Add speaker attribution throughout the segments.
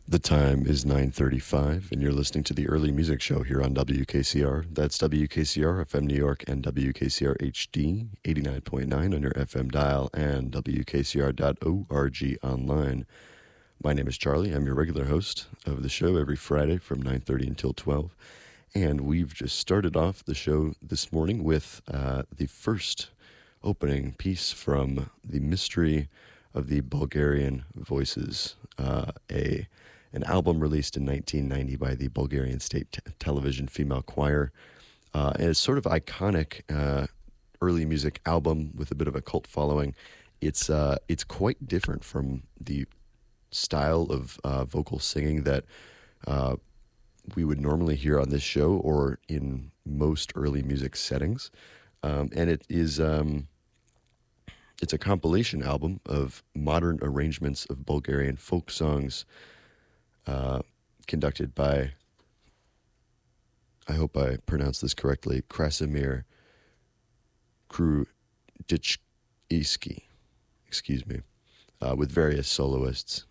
Speaker 1: The time is 9:35, and you're listening to the Early Music Show here on WKCR. That's WKCR FM New York and WKCR HD 89.9 on your FM dial and WKCR.org online. My name is Charlie. I'm your regular host of the show every Friday from 9:30 until 12. And we've just started off the show this morning with the first opening piece from The Mystery of the Bulgarian Voices, an album released in 1990 by the Bulgarian State Television Female Choir. And it's sort of iconic early music album with a bit of a cult following. It's quite different from the style of vocal singing that we would normally hear on this show or in most early music settings. And it is it's a compilation album of modern arrangements of Bulgarian folk songs conducted by, I hope I pronounced this correctly, Krasimir Krudichevsky, with various soloists.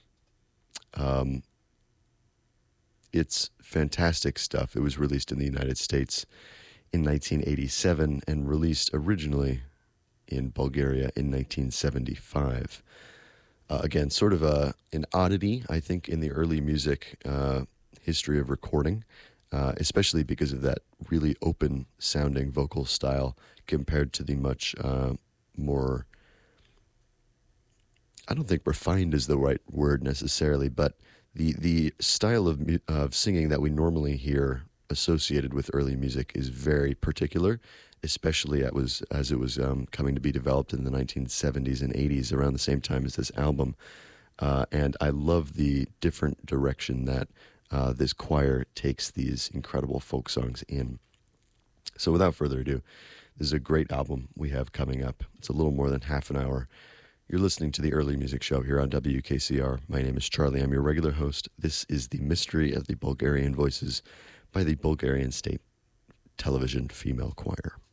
Speaker 1: It's fantastic stuff. It was released in the United States in 1987 and released originally in Bulgaria in 1975. Again, sort of an oddity, I think, in the early music history of recording, especially because of that really open-sounding vocal style compared to the much more, I don't think refined is the right word necessarily, but the style of singing that we normally hear associated with early music is very particular, especially as it was coming to be developed in the 1970s and 80s around the same time as this album. And I love the different direction that this choir takes these incredible folk songs in. So without further ado, this is a great album we have coming up. It's a little more than half an hour. You're listening to the Early Music Show here on WKCR. My name is Charlie. I'm your regular host. This is The Mystery of the Bulgarian Voices by the Bulgarian State Television Female Choir.